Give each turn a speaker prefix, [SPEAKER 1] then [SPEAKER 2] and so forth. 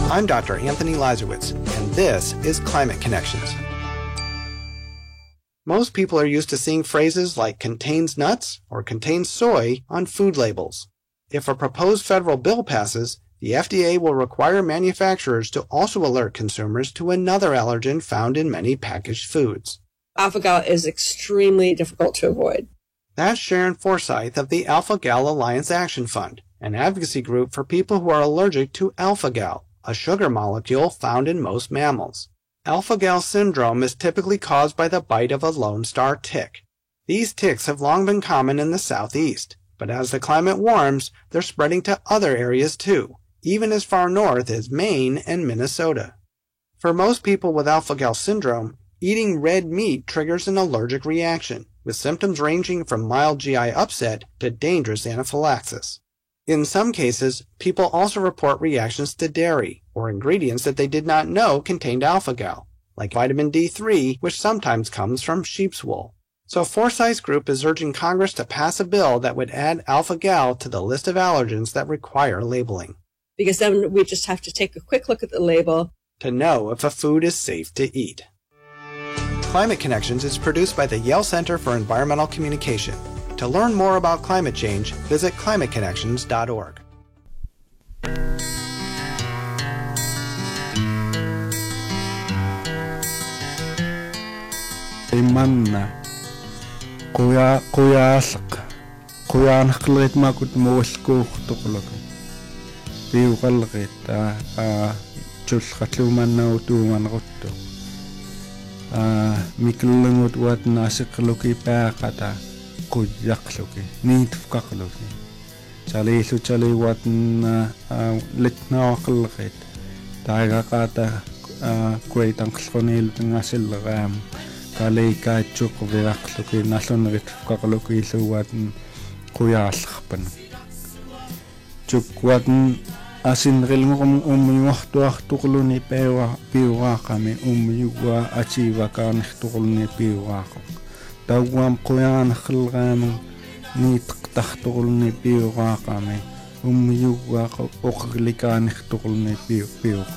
[SPEAKER 1] I'm Dr. Anthony Lazarowitz, and this is Climate Connections. Most people are used to seeing phrases like contains nuts or contains soy on food labels. If a proposed federal bill passes, the FDA will require manufacturers to also alert consumers to another allergen found in many packaged foods.
[SPEAKER 2] Alpha-gal is extremely difficult to avoid.
[SPEAKER 1] That's Sharon Forsyth of the Alpha-gal Alliance Action Fund, an advocacy group for people who are allergic to alpha-gal, a sugar molecule found in most mammals. Alpha-gal syndrome is typically caused by the bite of a Lone Star tick. These ticks have long been common in the southeast, but as the climate warms, they're spreading to other areas too, even as far north as Maine and Minnesota. For most people with alpha-gal syndrome, eating red meat triggers an allergic reaction, with symptoms ranging from mild GI upset to dangerous anaphylaxis. In some cases, people also report reactions to dairy or ingredients that they did not know contained alpha-gal, like vitamin D3, which sometimes comes from sheep's wool. So Forsyth's group is urging Congress to pass a bill that would add alpha-gal to the list of allergens that require labeling.
[SPEAKER 2] Because then we just have to take a quick look at the label
[SPEAKER 1] to know if a food is safe to eat. Climate Connections is produced by the Yale Center for Environmental Communication. To learn more about climate change, visit climateconnections.org.
[SPEAKER 3] Imanna Kuyasak Kuyanaklet Makut Moscow Tokologi Piukalgit Chulkatluman Tuman Rotto Mikulungut wat Nasikloki Pakata Kuyakloki Need Kakloki Chali Suchali wat Litna Kalgit Tagakata Quait Uncle Nasil Ram Kali Kachuk Virakloki National Kakloki Luwatan Kuyalpan Chukwatan Asin rilngum umiyuhtuah tukuluni piwa kami umiyuwa achiwa kan tukuluni piwa ko. Dawam kuyan khilgam ni taktah tukuluni piwa kami umiyuwa ko oklikan tukuluni piwa.